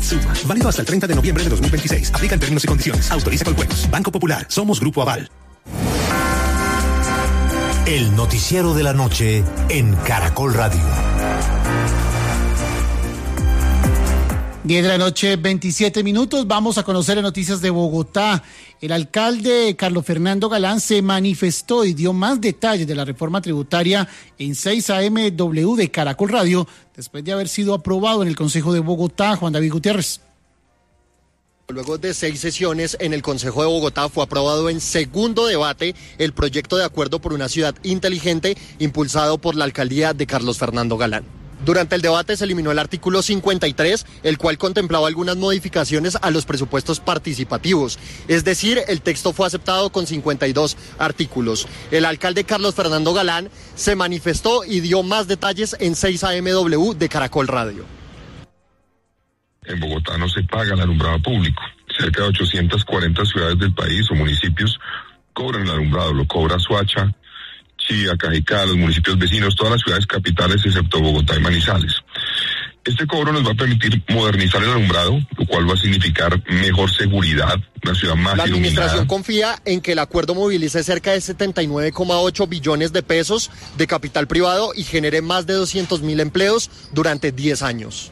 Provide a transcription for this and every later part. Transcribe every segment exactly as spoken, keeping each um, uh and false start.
Suma. Válido hasta el treinta de noviembre de dos mil veintiséis. Aplica en términos y condiciones. Autoriza con juegos. Banco Popular. Somos Grupo Aval. El noticiero de la noche en Caracol Radio. diez de la noche, veintisiete minutos. Vamos a conocer las noticias de Bogotá. El alcalde Carlos Fernando Galán se manifestó y dio más detalles de la reforma tributaria en seis A M W de Caracol Radio, después de haber sido aprobado en el Consejo de Bogotá. Juan David Gutiérrez. Luego de seis sesiones en el Consejo de Bogotá fue aprobado en segundo debate el proyecto de acuerdo por una ciudad inteligente impulsado por la alcaldía de Carlos Fernando Galán. Durante el debate se eliminó el artículo cincuenta y tres, el cual contemplaba algunas modificaciones a los presupuestos participativos. Es decir, el texto fue aceptado con cincuenta y dos artículos. El alcalde Carlos Fernando Galán se manifestó y dio más detalles en seis A M W de Caracol Radio. En Bogotá no se paga el alumbrado público. Cerca de ochocientas cuarenta ciudades del país o municipios cobran el alumbrado. Lo cobra Soacha, Chía, Cajicá, los municipios vecinos, todas las ciudades capitales excepto Bogotá y Manizales. Este cobro nos va a permitir modernizar el alumbrado, lo cual va a significar mejor seguridad, una ciudad más La administración iluminada. confía en que el acuerdo movilice cerca de setenta y nueve coma ocho billones de pesos de capital privado y genere más de doscientos mil empleos durante diez años.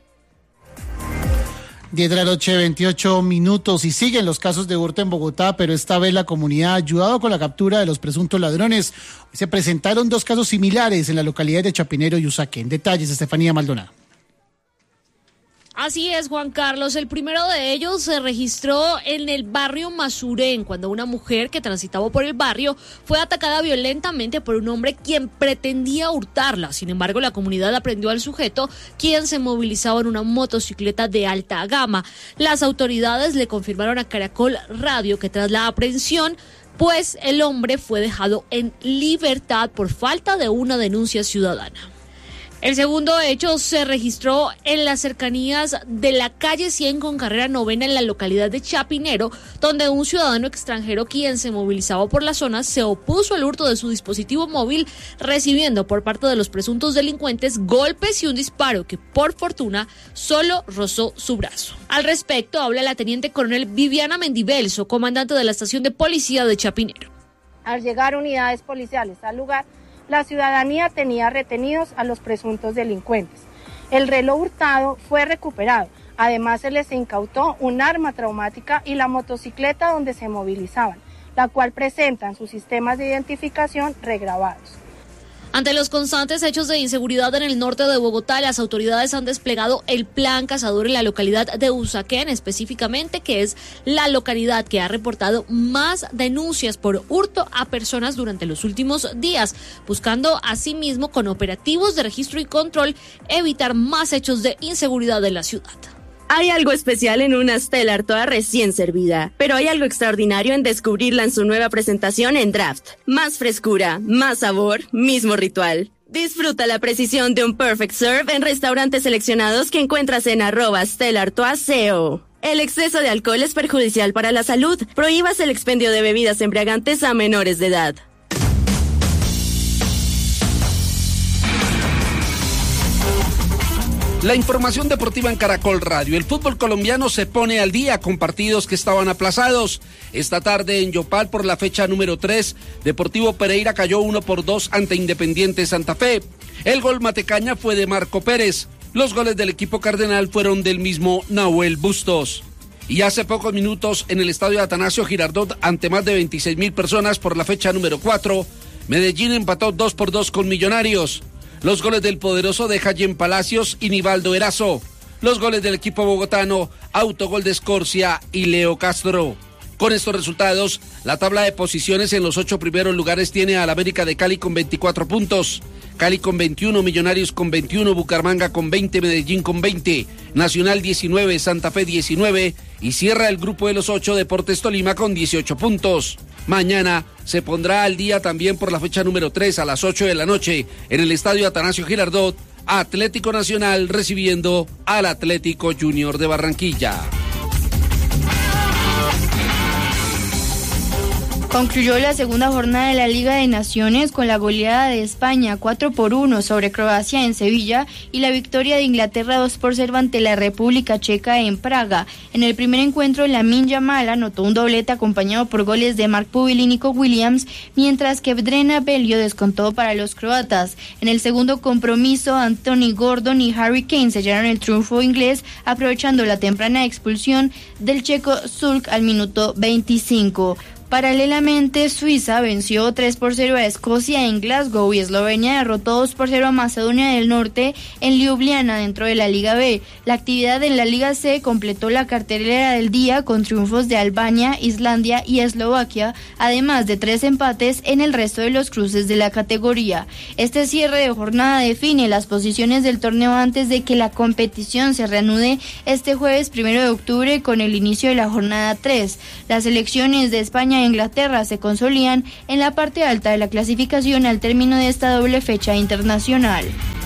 diez de la noche, veintiocho minutos, y siguen los casos de hurto en Bogotá, pero esta vez la comunidad ha ayudado con la captura de los presuntos ladrones. Hoy se presentaron dos casos similares en la localidad de Chapinero y Usaquén. Detalles, Estefanía Maldonado. Así es, Juan Carlos. El primero de ellos se registró en el barrio Masurén, cuando una mujer que transitaba por el barrio fue atacada violentamente por un hombre quien pretendía hurtarla. Sin embargo, la comunidad aprendió al sujeto, quien se movilizaba en una motocicleta de alta gama. Las autoridades le confirmaron a Caracol Radio que tras la aprehensión, pues el hombre fue dejado en libertad por falta de una denuncia ciudadana. El segundo hecho se registró en las cercanías de la calle cien con carrera novena en la localidad de Chapinero, donde un ciudadano extranjero quien se movilizaba por la zona se opuso al hurto de su dispositivo móvil, recibiendo por parte de los presuntos delincuentes golpes y un disparo que por fortuna solo rozó su brazo. Al respecto habla la teniente coronel Viviana Mendivelso, comandante de la estación de policía de Chapinero. Al llegar unidades policiales al lugar, la ciudadanía tenía retenidos a los presuntos delincuentes. El reloj hurtado fue recuperado. Además, se les incautó un arma traumática y la motocicleta donde se movilizaban, la cual presentan sus sistemas de identificación regrabados. Ante los constantes hechos de inseguridad en el norte de Bogotá, las autoridades han desplegado el plan cazador en la localidad de Usaquén, específicamente, que es la localidad que ha reportado más denuncias por hurto a personas durante los últimos días, buscando asimismo con operativos de registro y control evitar más hechos de inseguridad en la ciudad. Hay algo especial en una Stellar toda recién servida, pero hay algo extraordinario en descubrirla en su nueva presentación en Draft. Más frescura, más sabor, mismo ritual. Disfruta la precisión de un Perfect Serve en restaurantes seleccionados que encuentras en arroba Stellar toa C O. El exceso de alcohol es perjudicial para la salud. Prohíbas el expendio de bebidas embriagantes a menores de edad. La información deportiva en Caracol Radio. El fútbol colombiano se pone al día con partidos que estaban aplazados. Esta tarde en Yopal, por la fecha número tres, Deportivo Pereira cayó uno por dos ante Independiente Santa Fe. El gol Matecaña fue de Marco Pérez. Los goles del equipo cardenal fueron del mismo Nahuel Bustos. Y hace pocos minutos en el estadio Atanasio Girardot, ante más de veintiséis mil personas por la fecha número cuatro, Medellín empató dos por dos con Millonarios. Los goles del poderoso de Jayen Palacios y Nivaldo Erazo. Los goles del equipo bogotano, autogol de Escorcia y Leo Castro. Con estos resultados, la tabla de posiciones en los ocho primeros lugares tiene al América de Cali con veinticuatro puntos, Cali con veintiuno, Millonarios con veintiuno, Bucaramanga con veinte, Medellín con veinte, Nacional diecinueve, Santa Fe diecinueve y cierra el grupo de los ocho Deportes Tolima con dieciocho puntos. Mañana se pondrá al día también por la fecha número tres a las ocho de la noche en el estadio Atanasio Girardot, Atlético Nacional recibiendo al Atlético Junior de Barranquilla. Concluyó la segunda jornada de la Liga de Naciones con la goleada de España cuatro por uno sobre Croacia en Sevilla y la victoria de Inglaterra dos por cero ante la República Checa en Praga. En el primer encuentro, Lamine Yamal anotó un doblete acompañado por goles de Mark Pubil y Nico Williams, mientras que Drena Belio descontó para los croatas. En el segundo compromiso, Anthony Gordon y Harry Kane sellaron el triunfo inglés, aprovechando la temprana expulsión del checo Zulk al minuto veinticinco. Paralelamente, Suiza venció tres por cero a Escocia en Glasgow y Eslovenia derrotó dos por cero a Macedonia del Norte en Ljubljana dentro de la Liga B. La actividad en la Liga C completó la cartelera del día con triunfos de Albania, Islandia y Eslovaquia, además de tres empates en el resto de los cruces de la categoría. Este cierre de jornada define las posiciones del torneo antes de que la competición se reanude este jueves primero de octubre con el inicio de la jornada tres. Las selecciones de España e Inglaterra se consolidan en la parte alta de la clasificación al término de esta doble fecha internacional.